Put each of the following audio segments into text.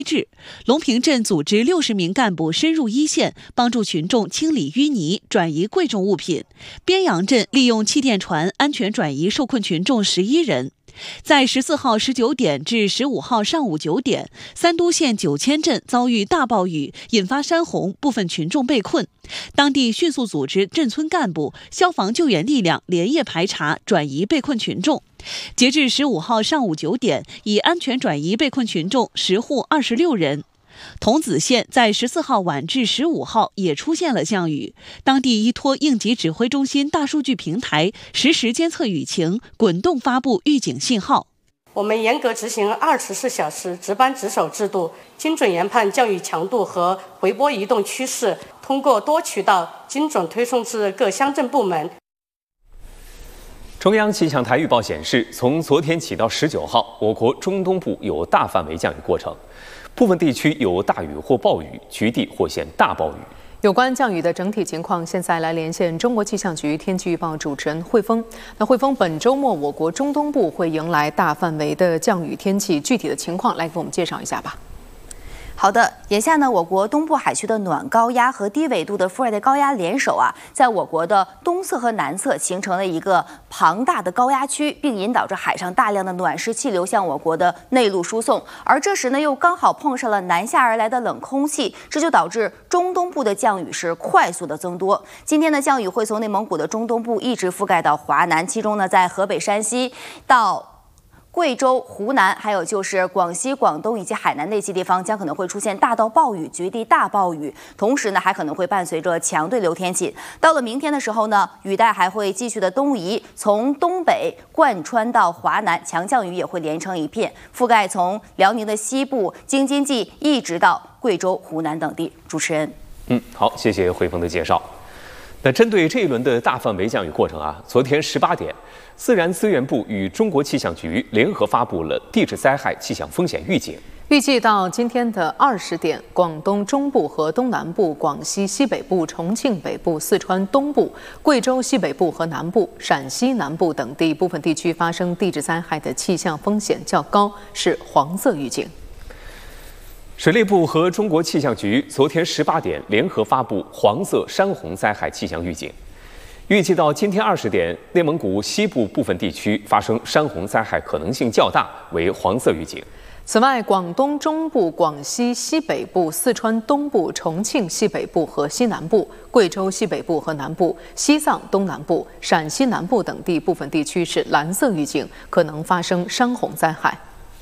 制，龙平镇组织60名干部深入一线，帮助群众清理淤泥、转移贵重物品。边阳镇利用气垫船安全转移受困群众11人。在14号19点至15号上午9点，三都县九千镇遭遇大暴雨，引发山洪，部分群众被困。当地迅速组织镇村干部、消防救援力量连夜排查转移被困群众。截至15号上午9点，已安全转移被困群众10户26人。桐梓县在14号晚至15号也出现了降雨，当地依托应急指挥中心大数据平台实时监测雨情，滚动发布预警信号。 我们严格执行24小时值班值守制度，精准研判降雨强度和回波移动趋势，通过多渠道精准推送至各乡镇部门。 中央气象台预报显示，从昨天起到19号，我国中东部有大范围降雨过程，部分地区有大雨或暴雨，局地或现大暴雨。 有关降雨的整体情况，现在来连线中国气象局天气预报主持人汇丰。汇丰，本周末我国中东部会迎来大范围的降雨天气，具体的情况来给我们介绍一下吧。 好的，眼下呢，我国东部海区的暖高压和低纬度的副热带高压联手在我国的东侧和南侧形成了一个庞大的高压区，并引导着海上大量的暖湿气流向我国的内陆输送。而这时呢，又刚好碰上了南下而来的冷空气，这就导致中东部的降雨是快速的增多。今天的降雨会从内蒙古的中东部一直覆盖到华南，其中呢，在河北、山西到贵州、湖南，还有就是广西、广东以及海南那些地方，将可能会出现大到暴雨、局地大暴雨，同时呢，还可能会伴随着强对流天气。到了明天的时候呢，雨带还会继续的东移，从东北贯穿到华南，强降雨也会连成一片，覆盖从辽宁的西部、京津冀一直到贵州、湖南等地。主持人， 好，谢谢汇丰的介绍。那针对这一轮的大范围降雨过程昨天18点，自然资源部与中国气象局联合发布了地质灾害气象风险预警。 预计到今天的20点，广东中部和东南部、广西西北部、重庆北部、四川东部、贵州西北部和南部、陕西南部等地部分地区发生地质灾害的气象风险较高，是黄色预警。 水利部和中国气象局昨天18点联合发布黄色山洪灾害气象预警，预计到今天20点，内蒙古西部部分地区发生山洪灾害可能性较大，为黄色预警。 此外，广东中部、广西西北部、四川东部、重庆西北部和西南部、贵州西北部和南部、西藏东南部、陕西南部等地部分地区是蓝色预警，可能发生山洪灾害。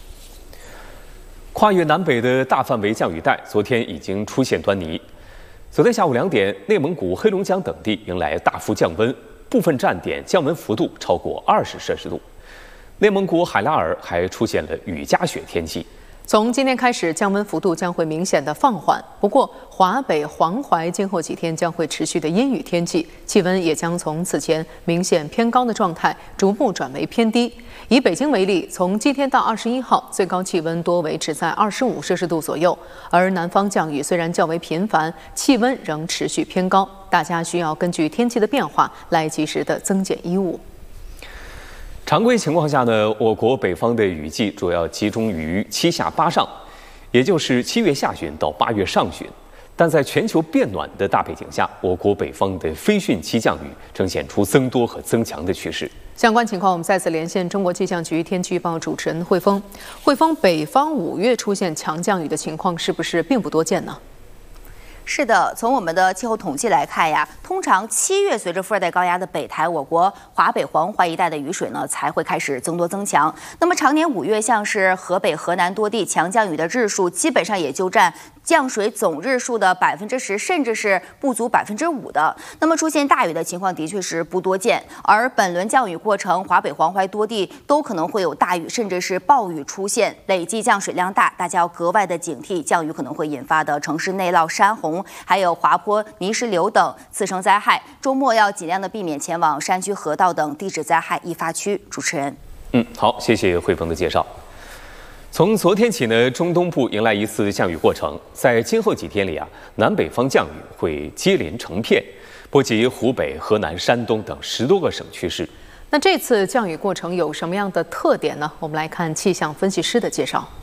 跨越南北的大范围降雨带昨天已经出现端倪。昨天下午2点，内蒙古、黑龙江等地迎来大幅降温，部分站点降温幅度超过20摄氏度。内蒙古海拉尔还出现了雨夹雪天气。 从今天开始，降温幅度将会明显的放缓。不过，华北、黄淮今后几天将会持续的阴雨天气，气温也将从此前明显偏高的状态逐步转为偏低。以北京为例，从今天到21号，最高气温多维持在25摄氏度左右。而南方降雨虽然较为频繁，气温仍持续偏高，大家需要根据天气的变化来及时的增减衣物。 常规情况下呢，我国北方的雨季主要集中于7下8上，也就是7月下旬到8月上旬。但在全球变暖的大背景下，我国北方的非汛期降雨呈现出增多和增强的趋势。 相关情况，我们再次连线中国气象局天气预报主持人汇丰。汇丰，北方5月出现强降雨的情况是不是并不多见呢？ 是的，从我们的气候统计来看通常7月随着副热带高压的北抬，我国华北、黄淮一带的雨水呢才会开始增多增强。那么常年5月，像是河北、河南多地强降雨的日数，基本上也就占降水总日数的10%，甚至是不足5%的。那么出现大雨的情况的确是不多见。而本轮降雨过程，华北、黄淮多地都可能会有大雨，甚至是暴雨出现，累计降水量大，大家要格外的警惕降雨可能会引发的城市内涝、山洪，还有滑坡、泥石流等次生灾害。周末要尽量的避免前往山区、河道等地质灾害易发区。主持人， 好，谢谢汇丰的介绍。从昨天起呢，中东部迎来一次降雨过程，在今后几天里南北方降雨会接连成片，波及湖北、河南、山东等10多个省区市。 那这次降雨过程有什么样的特点呢？我们来看气象分析师的介绍。